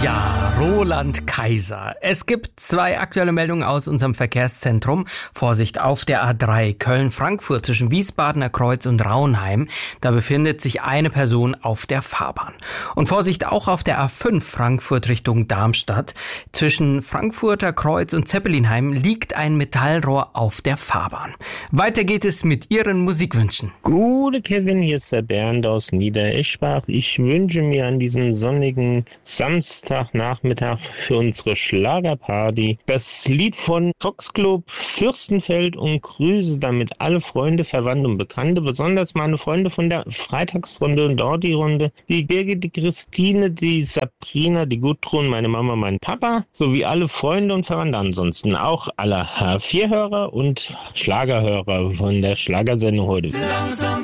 Ja, Roland Kaiser. Es gibt 2 aktuelle Meldungen aus unserem Verkehrszentrum. Vorsicht auf der A3 Köln-Frankfurt zwischen Wiesbadener Kreuz und Raunheim. Da befindet sich eine Person auf der Fahrbahn. Und Vorsicht auch auf der A5 Frankfurt Richtung Darmstadt. Zwischen Frankfurter Kreuz und Zeppelinheim liegt ein Metallrohr auf der Fahrbahn. Weiter geht es mit Ihren Musikwünschen. Gute Kevin, hier ist der Bernd aus Niedereschbach. Ich wünsche mir an diesem sonnigen Samstagnachmittag für unsere Schlagerparty das Lied von Foxclub Fürstenfeld und grüße damit alle Freunde, Verwandte und Bekannte, besonders meine Freunde von der Freitagsrunde und dort die Runde, die Birgit, die Christine, die Sabrina, die Gudrun, meine Mama, mein Papa, sowie alle Freunde und Verwandte, ansonsten auch alle H4-Hörer und Schlagerhörer von der Schlagersendung heute. Langsam